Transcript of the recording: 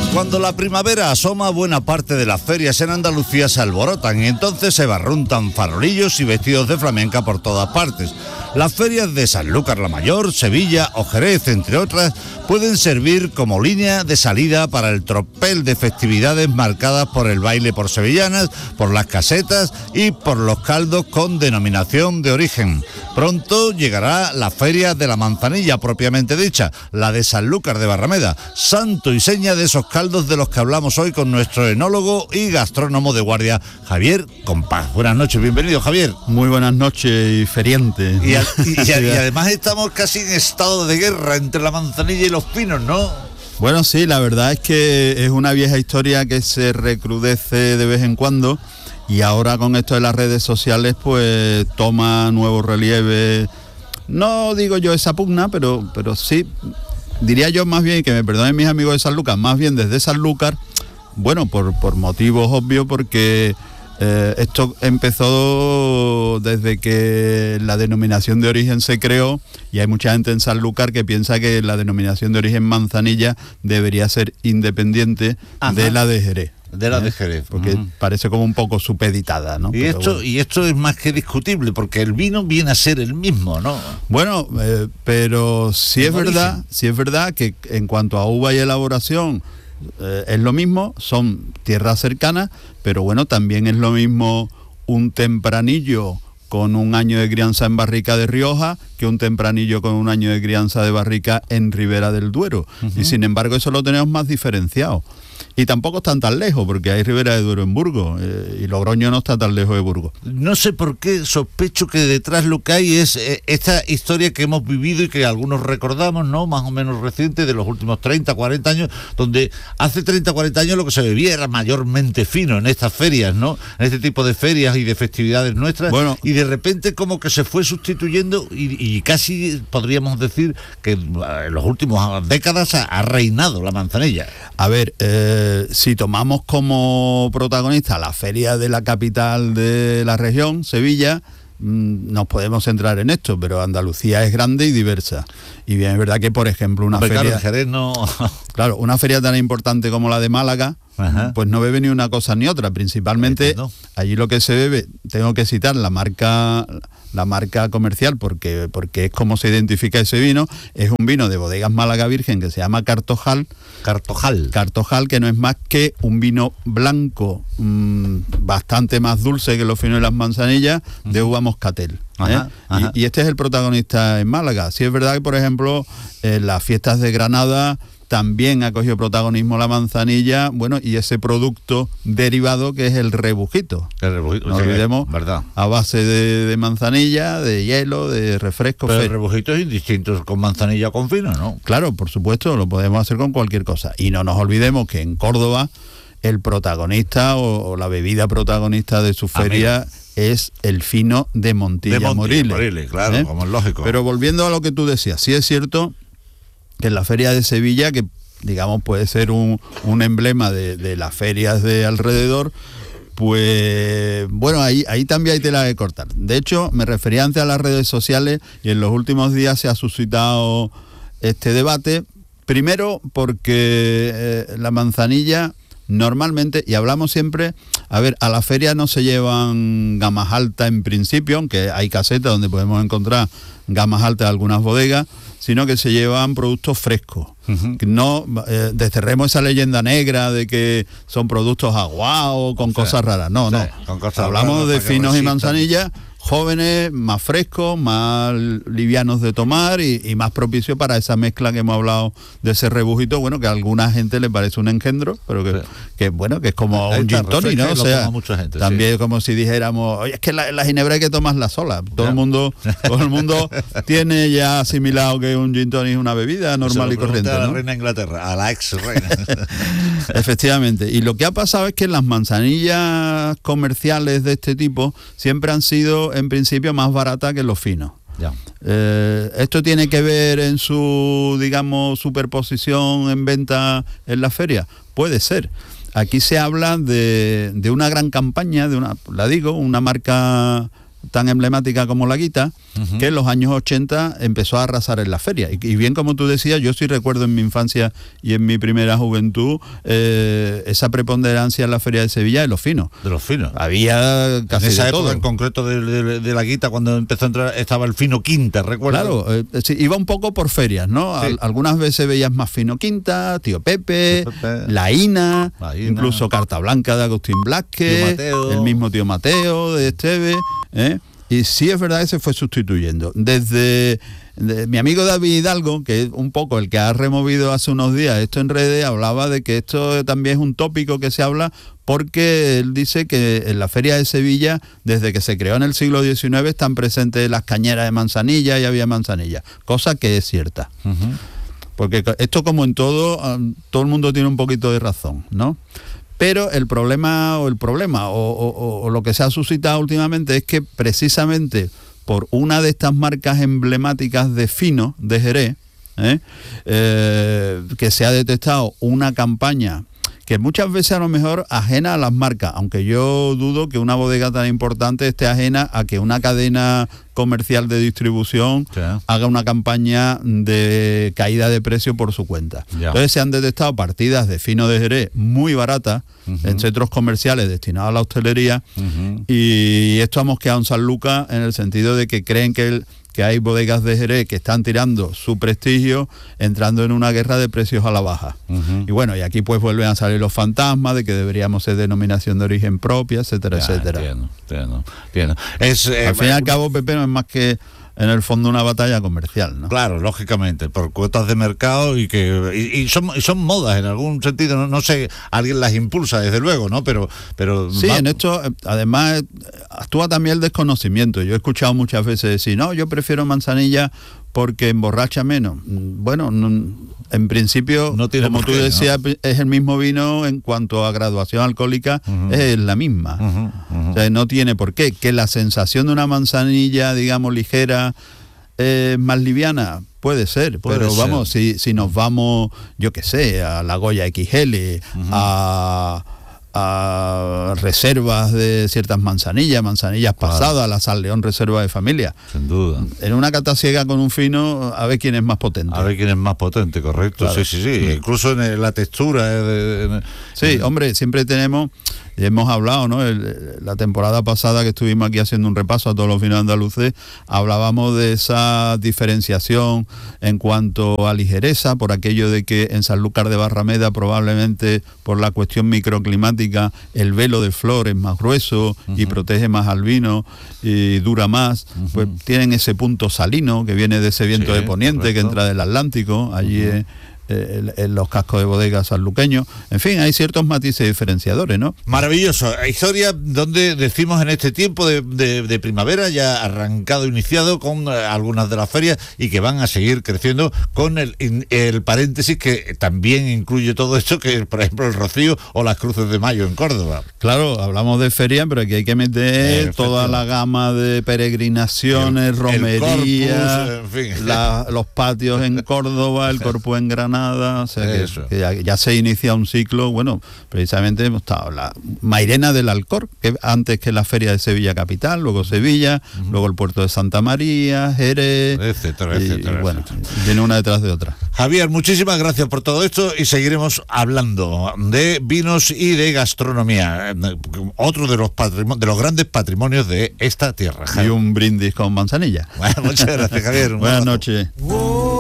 Cuando la primavera asoma, buena parte de las ferias en Andalucía se alborotan y entonces se barruntan farolillos y vestidos de flamenca por todas partes. Las ferias de Sanlúcar la Mayor, Sevilla o Jerez, entre otras, pueden servir como línea de salida para el tropel de festividades marcadas por el baile por sevillanas, por las casetas y por los caldos con denominación de origen. Pronto llegará la Feria de la Manzanilla propiamente dicha, la de Sanlúcar de Barrameda, santo y seña de esos caldos de los que hablamos hoy con nuestro enólogo y gastrónomo de guardia, Javier Compás. Buenas noches, bienvenido, Javier. Muy buenas noches y feriente. Y además estamos casi en estado de guerra entre la manzanilla y los pinos, ¿no? Bueno, sí, la verdad es que es una vieja historia que se recrudece de vez en cuando y ahora con esto de las redes sociales pues toma nuevo relieve. No digo yo esa pugna, pero sí, diría yo más bien, que me perdonen mis amigos de Sanlúcar, más bien desde Sanlúcar, bueno, por motivos obvios, porque esto empezó desde que la denominación de origen se creó y hay mucha gente en Sanlúcar que piensa que la denominación de origen Manzanilla debería ser independiente de la de Jerez. De la de Jerez. Porque parece como un poco supeditada, ¿no? Y esto es más que discutible, porque el vino viene a ser el mismo, ¿no? Bueno, pero sí es verdad que en cuanto a uva y elaboración es lo mismo, son tierras cercanas, pero bueno, también es lo mismo un tempranillo con un año de crianza en barrica de Rioja que un tempranillo con un año de crianza de barrica en Ribera del Duero. Y sin embargo eso lo tenemos más diferenciado. Y tampoco están tan lejos, porque hay Ribera de Duero en Burgos, y Logroño no está tan lejos de Burgos. No sé por qué sospecho que detrás lo que hay es esta historia que hemos vivido y que algunos recordamos, ¿no? Más o menos reciente, de los últimos 30, 40 años, donde hace 30, 40 años lo que se bebía era mayormente fino en estas ferias, ¿no? En este tipo de ferias y de festividades nuestras. Bueno, y de repente como que se fue sustituyendo y casi podríamos decir que en las últimas décadas ha reinado la manzanilla. A ver, si tomamos como protagonista la feria de la capital de la región, Sevilla, nos podemos centrar en esto, pero Andalucía es grande y diversa. Y bien, es verdad que, por ejemplo, una feria... Jerez no... Claro, una feria tan importante como la de Málaga, pues no bebe ni una cosa ni otra. Principalmente, allí lo que se bebe, tengo que citar la marca comercial, porque es como se identifica ese vino. Es un vino de Bodegas Málaga Virgen que se llama Cartojal, que no es más que un vino blanco bastante más dulce que los finos y las manzanillas, de uva moscatel. Y este es el protagonista en Málaga. Sí es verdad que, por ejemplo, en las fiestas de Granada también ha cogido protagonismo la manzanilla, bueno, y ese producto derivado que es el rebujito. No olvidemos, ¿verdad? A base de manzanilla, de hielo, de refresco. Pero el rebujito es indistinto con manzanilla o con fino, ¿no? Claro, por supuesto, lo podemos hacer con cualquier cosa. Y no nos olvidemos que en Córdoba el protagonista o la bebida protagonista de su feria es el fino de Montilla Moriles. Claro, como es lógico. Pero volviendo a lo que tú decías, sí es cierto que en la feria de Sevilla, que digamos puede ser un emblema de las ferias de alrededor, pues bueno, ahí también hay tela que cortar. De hecho, me refería antes a las redes sociales y en los últimos días se ha suscitado este debate, primero porque la manzanilla normalmente, y hablamos siempre, a ver, a la feria no se llevan gamas altas en principio, aunque hay casetas donde podemos encontrar gamas altas de algunas bodegas, sino que se llevan productos frescos. No desterremos esa leyenda negra de que son productos aguados con cosas raras. No. Hablamos de finos y manzanillas jóvenes, más frescos, más livianos de tomar y más propicios para esa mezcla que hemos hablado de ese rebujito, bueno, que a alguna gente le parece un engendro, pero que bueno, que es como un gin tonic, ¿no? O sea, gente, también como si dijéramos, oye, es que la ginebra hay que tomarla sola. Todo el mundo tiene ya asimilado que un gin tonic es una bebida normal y corriente, a la ¿no? reina de Inglaterra, a la ex reina. Efectivamente. Y lo que ha pasado es que las manzanillas comerciales de este tipo siempre han sido en principio más baratas que los finos. Ya. ¿Esto tiene que ver en su, digamos, superposición en venta en la feria? Puede ser. Aquí se habla de una gran campaña, una marca tan emblemática como la Guita, que en los años 80 empezó a arrasar en la feria. Y bien como tú decías, yo sí recuerdo en mi infancia y en mi primera juventud esa preponderancia en la feria de Sevilla de los finos. De los finos. Había casi en esa de época todo. En concreto de la Guita, cuando empezó a entrar, estaba el fino Quinta, recuerdo. Claro, sí, iba un poco por ferias, ¿no? Sí. Algunas veces veías más fino Quinta, Tío Pepe, La Ina, incluso Carta Blanca de Agustín Blázquez, el mismo Tío Mateo de Esteve, ¿eh? Y sí es verdad que se fue sustituyendo. Desde mi amigo David Hidalgo, que es un poco el que ha removido hace unos días esto en redes, hablaba de que esto también es un tópico que se habla porque él dice que en la Feria de Sevilla, desde que se creó en el siglo XIX, están presentes las cañeras de manzanilla y había manzanilla, cosa que es cierta. Porque esto, como en todo el mundo tiene un poquito de razón, ¿no? Pero el problema o lo que se ha suscitado últimamente es que precisamente por una de estas marcas emblemáticas de fino de Jerez, que se ha detectado una campaña que muchas veces a lo mejor ajena a las marcas, aunque yo dudo que una bodega tan importante esté ajena a que una cadena comercial de distribución haga una campaña de caída de precio por su cuenta. Entonces se han detectado partidas de fino de Jerez muy baratas en centros comerciales destinados a la hostelería, y esto ha mosqueado en Sanlúcar en el sentido de que creen que hay bodegas de Jerez que están tirando su prestigio, entrando en una guerra de precios a la baja. Y bueno, y aquí pues vuelven a salir los fantasmas de que deberíamos ser denominación de origen propia, etcétera, etcétera. Entiendo. Al fin y al cabo, Pepe, no es más que en el fondo una batalla comercial, ¿no? Claro, lógicamente, por cuotas de mercado y son modas en algún sentido, no sé, alguien las impulsa desde luego, ¿no? Pero sí, en esto además actúa también el desconocimiento. Yo he escuchado muchas veces decir, no, yo prefiero manzanilla porque emborracha menos. Bueno, en principio, no tiene como tú decías, ¿no? Es el mismo vino en cuanto a graduación alcohólica, es la misma. O sea, no tiene por qué. Que la sensación de una manzanilla, digamos, ligera, más liviana, puede ser. Pero vamos, si nos vamos, yo qué sé, a la Goya XL, a reservas de ciertas manzanillas pasadas, la San León reserva de familia. Sin duda. En una cata ciega con un fino, a ver quién es más potente. Correcto. Claro. Sí. Incluso en la textura. Sí, hombre, siempre tenemos, y hemos hablado, ¿no? La temporada pasada que estuvimos aquí haciendo un repaso a todos los vinos andaluces, hablábamos de esa diferenciación en cuanto a ligereza, por aquello de que en Sanlúcar de Barrameda probablemente por la cuestión microclimática el velo de flor es más grueso y protege más al vino y dura más, pues tienen ese punto salino que viene de ese viento de poniente, que entra del Atlántico, allí en los cascos de bodegas sanluqueños. En fin, hay ciertos matices diferenciadores, ¿no? Maravilloso. Historia donde decimos en este tiempo de primavera, ya arrancado, iniciado con algunas de las ferias y que van a seguir creciendo con el paréntesis que también incluye todo esto, que por ejemplo el Rocío o las Cruces de Mayo en Córdoba. Claro, hablamos de feria, pero aquí hay que meter toda la gama de peregrinaciones, romerías, en fin. Los patios en Córdoba, el Corpus en Granada. O sea que ya se inicia un ciclo. Bueno, precisamente hemos estado la Mairena del Alcor, que antes que la feria de Sevilla capital, luego Sevilla, luego el puerto de Santa María, Jerez, etcétera. Bueno, viene una detrás de otra. Javier, muchísimas gracias por todo esto y seguiremos hablando de vinos y de gastronomía, otro de los grandes patrimonios de esta tierra. Y un brindis con manzanilla. Bueno, muchas gracias, Javier. Buenas noches.